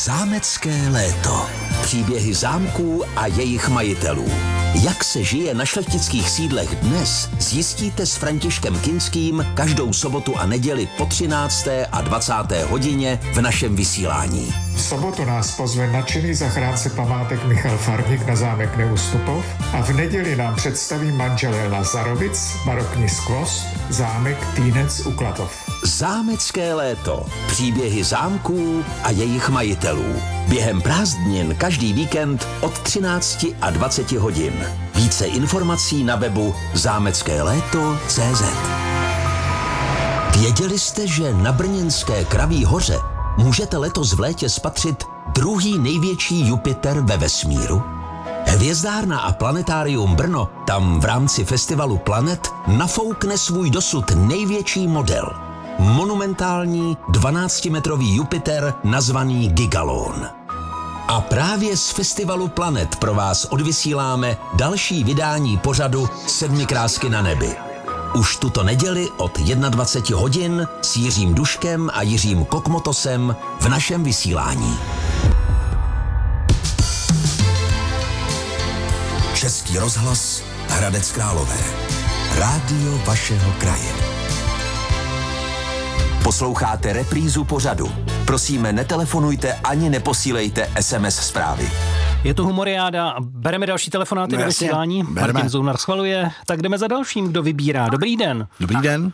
Zámecké léto. Příběhy zámků a jejich majitelů. Jak se žije na šlechtických sídlech dnes, zjistíte s Františkem Kinským každou sobotu a neděli po 13. a 20. hodině v našem vysílání. V sobotu nás pozve nadšený zachránce památek Michal Farník na zámek Neustupov a v neděli nám představí manželé Lazarovic, barokní skvost, zámek Týnec u Klatov. Zámecké léto. Příběhy zámků a jejich majitelů. Během prázdnin každý víkend od 13 a 20 hodin. Více informací na webu zámeckéléto.cz. Věděli jste, že na brněnské Kraví hoře můžete letos v létě spatřit druhý největší Jupiter ve vesmíru? Hvězdárna a planetárium Brno tam v rámci festivalu Planet nafoukne svůj dosud největší model. Monumentální 12-metrový Jupiter nazvaný Gigalon. A právě z festivalu Planet pro vás odvysíláme další vydání pořadu 7 krásky na nebi. Už tuto neděli od 21 hodin s Jiřím Duškem a Jiřím Kokmotosem v našem vysílání. Český rozhlas Hradec Králové. Rádio vašeho kraje. Posloucháte reprízu pořadu. Prosíme, netelefonujte ani neposílejte SMS zprávy. Je to humoriáda a bereme další telefonáty do vysílání. Martin Zounar schvaluje, tak jdeme za dalším, kdo vybírá. Dobrý den. Dobrý den.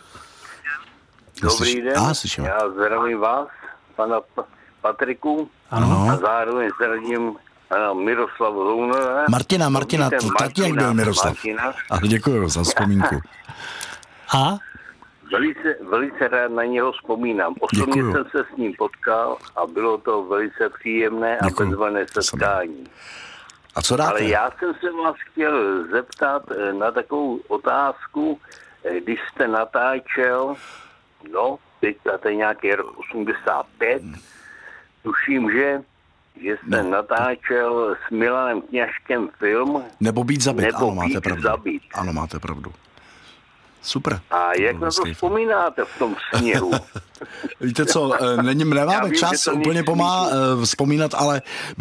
Dobrý den, já zdravím vás, pana Patriku, ano. A zároveň zdravím Miroslavu Zounara. Martina, tak jak byl Miroslav. A děkuji za vzpomínku. A? Velice rád na něho vzpomínám. Osobně jsem se s ním potkal a bylo to velice příjemné a bezvané setkání. A co dáte? Ale já jsem se vás chtěl zeptat na takovou otázku, když jste natáčel, teď to je nějaký rok 85, tuším, že jste natáčel s Milanem Kňažkem film Nebo být zabit, nebo ano, máte být pravdu. zabit. Ano, máte pravdu. Super. A jak na to vzpomínáte v tom směru? Víte co, nemáme čas úplně vzpomínat, ale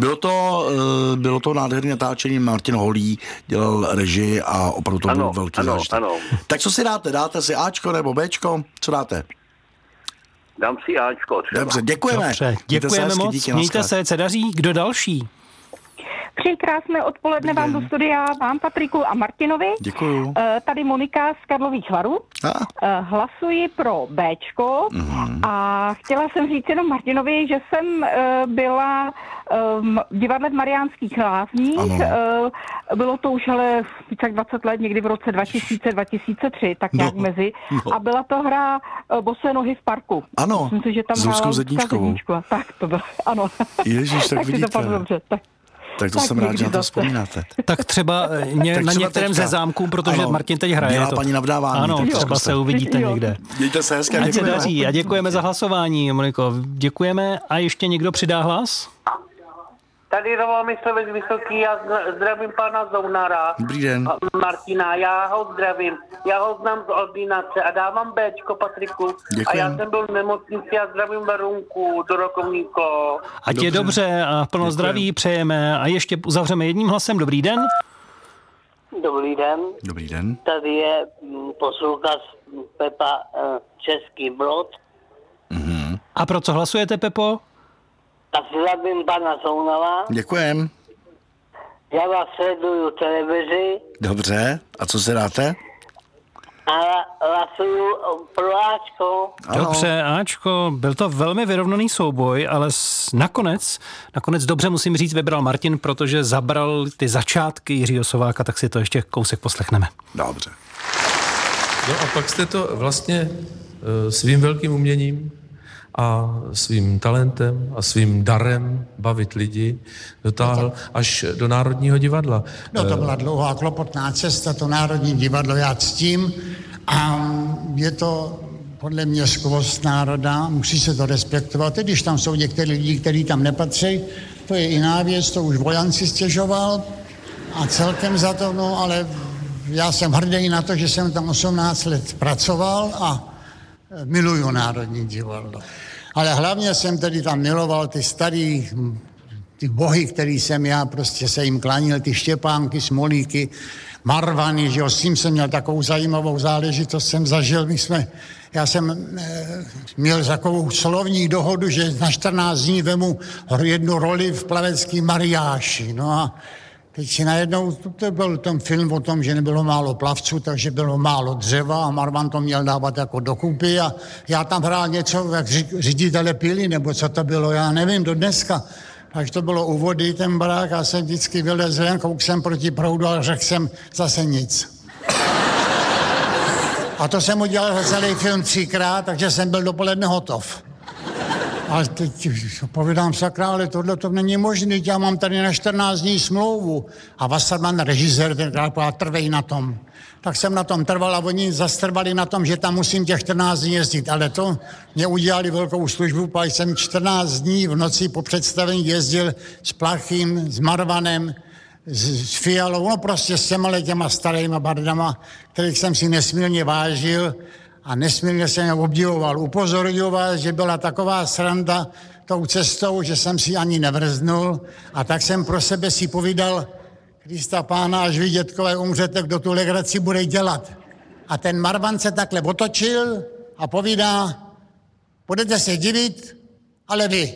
bylo to nádherné natáčení. Martin Holý dělal režii a opravdu to byl velký zážitek. Ano. Tak co si dáte? Dáte si Ačko nebo Bčko? Co dáte? Dám si Ačko třeba. Dobře, děkujeme. Dobře, děkujeme moc. Mějte se, se daří. Kdo další? Přeji krásné odpoledne vám do studia, vám Patriku a Martinovi. Děkuju. Tady Monika z Karlových Varů. Hlasuji pro Bčko a chtěla jsem říct jenom Martinovi, že jsem byla v divadle v Mariánských Lázních. Bylo to už ale více jak 20 let, někdy v roce 2000-2003, tak nějak mezi. A byla to hra Bosé nohy v parku. Ano, myslím si, že tam s Ruskou Zedníčkovou. Tak to bylo, ano. Ježíš, tak vidíte. Si to dobře, tak to jsem rád, že na to vzpomínáte. Tak třeba na některém ze zámků, protože Martin teď hraje. Měla paní navdávání. Ano, třeba se uvidíte někde. Mějte se hezky. Ať se daří a děkujeme za hlasování, Moniko. Děkujeme a ještě někdo přidá hlas? Tady Roman Myslevec Vysoký, já zdravím pana Zounara. Dobrý den. Martina, já ho zdravím. Já ho znám z ordinace a dávám Bčko Patriku. Děkujem. A já jsem byl v nemocnici a zdravím Verunku do Rokovníko. Ať je dobře a plno zdraví přejeme a ještě uzavřeme jedním hlasem. Dobrý den. Dobrý den. Dobrý den. Tady je posluchač Pepa Český Brod. A pro co hlasujete, Pepo? Tak zdravím pana Zounara. Děkujem. Já vás sleduju televizi. Dobře. A co se dáte? A hlasuju pro Ačko. Dobře, Ačko, byl to velmi vyrovnaný souboj, ale nakonec dobře musím říct, vybral Martin, protože zabral ty začátky Jiřího Sováka, tak si to ještě kousek poslechneme. Dobře. No a pak jste to vlastně svým velkým uměním a svým talentem a svým darem bavit lidi dotáhl až do Národního divadla. No to byla dlouhá klopotná cesta, to Národní divadlo já ctím a je to podle mě skvost národa, musí se to respektovat, i když tam jsou některé lidi, kteří tam nepatří, to je jiná věc, to už Vojan si stěžoval a celkem za to, no ale já jsem hrdý na to, že jsem tam 18 let pracoval a miluju Národní divadlo. Ale hlavně jsem tedy tam miloval ty starý, ty bohy, který jsem já prostě se jim klanil, ty Štěpánky, Smolíky, Marvany, že jo, s tím jsem měl takovou zajímavou záležitost, jsem zažil, já jsem měl takovou slovní dohodu, že na 14 dní vemu jednu roli v plavecký mariáši, no a teď si najednou, to byl ten film o tom, že nebylo málo plavců, takže bylo málo dřeva a Marvan to měl dávat jako dokupy a já tam hrál něco, jak ředitele pily, nebo co to bylo, já nevím, do dneska. Takže to bylo u vody, ten barák, já jsem vždycky vylezl jen, kouk jsem proti proudu, ale řekl jsem zase nic. A to jsem udělal za celý film 3krát, takže jsem byl dopoledne hotov. A teď povídám, sakra, ale tohle to není možné, já mám tady na 14 dní smlouvu. A Wasserman, režisér, tenkrát trvej na tom. Tak jsem na tom trval a oni zastrvali na tom, že tam musím těch 14 dní jezdit. Ale to mě udělali velkou službu, protože jsem 14 dní v noci po představení jezdil s Plachým, s Marvanem, s Fialou, no prostě s těma starýma bardama, kterých jsem si nesmírně vážil a nesmírně jsem je obdivoval. Upozorňuji vás, že byla taková sranda tou cestou, že jsem si ani nevrznul a tak jsem pro sebe si povídal, Krista Pána, až vy, dětkové, umřete, kdo tu legraci bude dělat. A ten Marvan se takhle otočil a povídá, budete se divit, ale vy.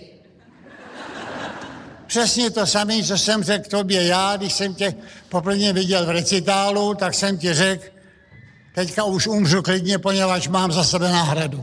Přesně to samé, co jsem řekl tobě já, když jsem tě poprvé viděl v recitálu, tak jsem ti řekl, teďka už umřu klidně, poněvadž mám za sebe náhradu.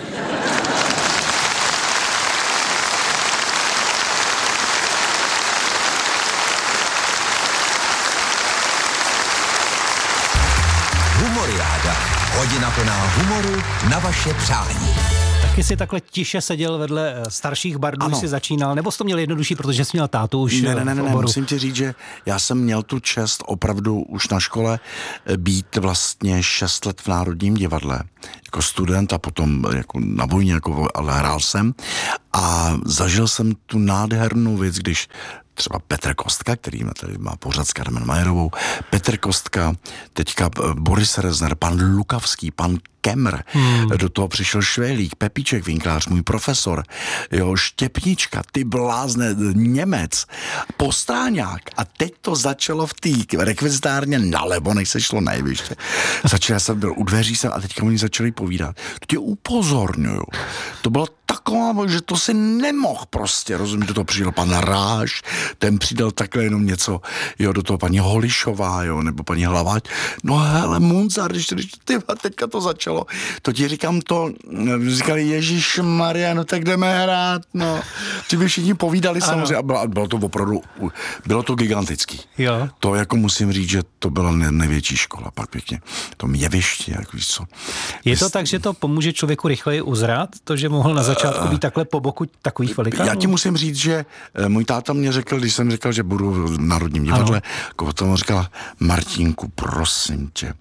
Humoriáda. Hodina plná humoru na vaše přání. Taky si takhle tiše seděl vedle starších bardů, když si začínal, nebo jsi to měl jednodušší, protože jsi měl tátu už Ne, musím ti říct, že já jsem měl tu čest opravdu už na škole být vlastně 6 let v Národním divadle. Jako student a potom jako na vojně, ale hrál jsem. A zažil jsem tu nádhernou věc, když třeba Petr Kostka, který tady má pořad s Carmen Majerovou, Petr Kostka, teďka Boris Rezner, pan Lukavský, pan Kemr, do toho přišel Švélík, Pepíček Vinklář, můj profesor, jo, Štěpnička, ty blázne, Němec, Postráňák a teď to začalo v té rekvizitárně nalevo, než se šlo nejvyště. Já jsem byl u dveří a teďka oni začali povídat. To tě upozorňuju. To bylo taková, že to si nemohl prostě, rozumíš, do toho přijel pan Ráž, ten přidal takhle jenom něco, jo, do toho paní Holišová, jo, nebo paní Hlaváč. No hele, Munzar, když teďka to začalo, to ti říkám říkali, Ježišmarja, no tak jdeme hrát, no. Ti by všichni povídali samozřejmě a bylo to opravdu, bylo to gigantický. Jo. To jako musím říct, že to byla největší škola, pak pěkně. To jeviště, jako víš co. Je to tak, že to pomůže člověku rychleji uzrát, to, že mohl na začátku být takhle po boku takových velikánů? Já ti musím říct, že můj táta mě řekl, když jsem říkal, že budu v Národním divadle, jako tomu říkal, Martínku, prosím tě,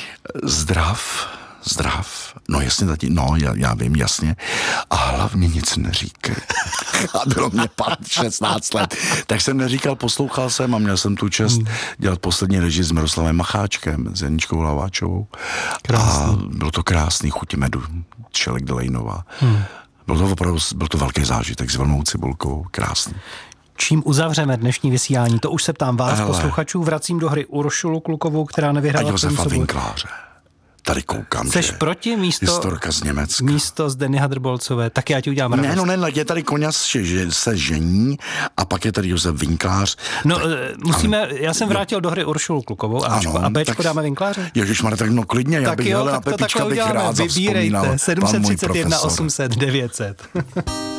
zdrav, no jasně, tati, no já vím, jasně, a hlavně nic neříkej. A bylo mě 16 let, tak jsem neříkal, poslouchal jsem a měl jsem tu čest dělat poslední režii s Miroslavem Macháčkem, s Janičkou Hlaváčovou. Krásný. A bylo to krásný, chuť medu, Čelek Delejnová. Byl to velký zážitek s Velmou Cibulkou, krásný. Čím uzavřeme dnešní vysílání? To už se ptám vás, posluchačů. Vracím do hry Uršulu Klukovou, která nevyhrála. A Josefa Vinkláře. Tady koukám, Jseš proti historka z Německa. Místo Zdeny Hadrbolcové, tak já ti udělám radost. Ne, je tady Koňas se žení a pak je tady Josef Vinklář. No, musíme, já jsem vrátil do hry Uršulu Klukovou a Bčko dáme Vinkláře. Ježišmarja, tak no klidně, já bych jel a Pepička bych rád zavzpomínal. Vybírejte, 731 800 900.